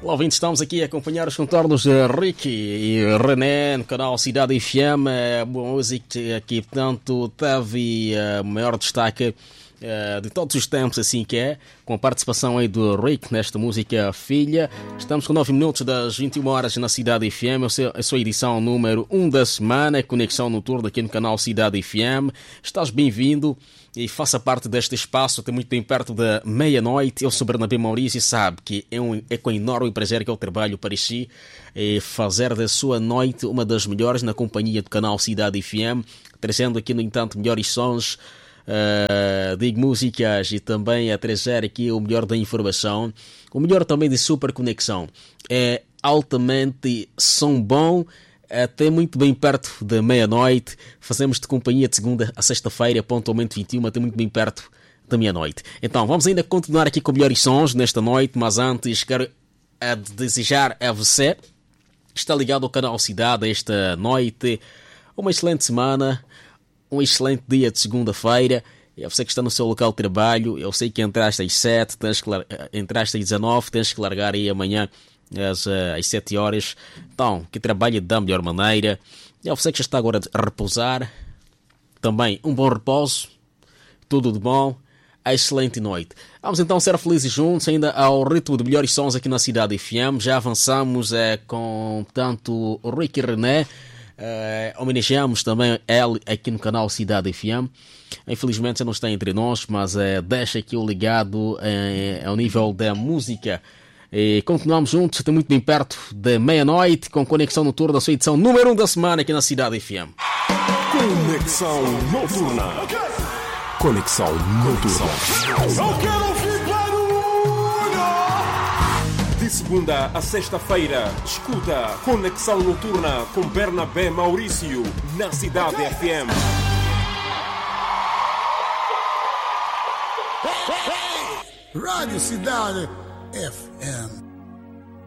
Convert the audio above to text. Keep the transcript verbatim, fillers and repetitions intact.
Olá, ouvintes, estamos aqui a acompanhar os contornos de Ricky e René no canal Cidade F M. Boa música que, portanto, teve uh, maior destaque uh, de todos os tempos, assim que é, com a participação aí do Rick nesta música Filha. Estamos com nove minutos das vinte e uma horas na Cidade F M. A sua edição número um da semana, Conexão Noturna aqui no canal Cidade F M. Estás bem-vindo e faça parte deste espaço, até muito bem perto da meia-noite. Eu sou Bernabé Maurício e sabe que é, um, é com enorme prazer que eu trabalho para si e fazer da sua noite uma das melhores na companhia do canal Cidade F M, trazendo aqui, no entanto, melhores sons uh, de músicas e também a trazer aqui o melhor da informação, o melhor também de super conexão. É altamente som bom, até muito bem perto da meia-noite. Fazemos de companhia de segunda a sexta-feira, pontualmente vinte e uma, até muito bem perto da meia-noite. Então, vamos ainda continuar aqui com melhores sons nesta noite, mas antes quero a desejar a você que está ligado ao canal Cidade esta noite uma excelente semana, um excelente dia de segunda-feira. Eu sei que está no seu local de trabalho, eu sei que entraste às sete, tens que lar... entraste às dezanove, tens que largar aí amanhã às, às sete horas. Então, que trabalhe da melhor maneira. Eu sei que já está agora a repousar. Também um bom repouso, tudo de bom, a excelente noite. Vamos então ser felizes juntos, ainda ao ritmo de melhores sons aqui na Cidade F M. Já avançamos é, com tanto o Ricky e René. Uh, homenageamos também ele aqui no canal Cidade F M. Infelizmente já não está entre nós, mas uh, deixa aqui o legado uh, ao nível da música. E continuamos juntos até muito bem perto da meia-noite com Conexão Noturna, da sua edição número um da semana aqui na Cidade F M. Conexão Noturna. Conexão Noturna. Eu quero ouvir barulho! De segunda a sexta-feira, escuta Conexão Noturna com Bernabé Maurício na Cidade F M. Rádio Cidade F M.